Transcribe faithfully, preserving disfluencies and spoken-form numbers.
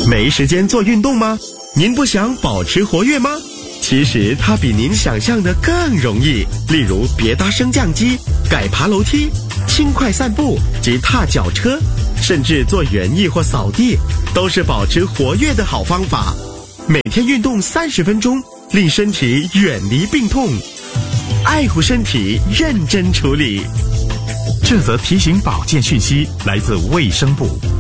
没时间做运动吗？您不想保持活跃吗？其实它比您想象的更容易，例如别搭升降机、改爬楼梯、轻快散步及踏脚车，甚至做园艺或扫地，都是保持活跃的好方法。每天运动三十分钟，令身体远离病痛，爱护身体，认真处理。 这则提醒保健讯息来自卫生部。